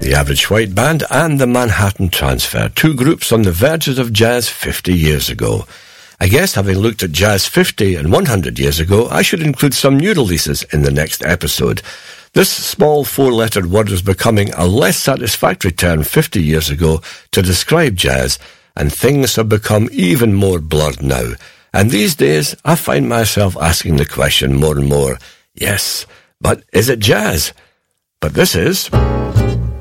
The Average White Band and the Manhattan Transfer, two groups on the verges of jazz 50 years ago. I guess having looked at jazz 50 and 100 years ago, I should include some new releases in the next episode. This small four-lettered word was becoming a less satisfactory term 50 years ago to describe jazz, and things have become even more blurred now. And these days, I find myself asking the question more and more, yes, but is it jazz? But this is...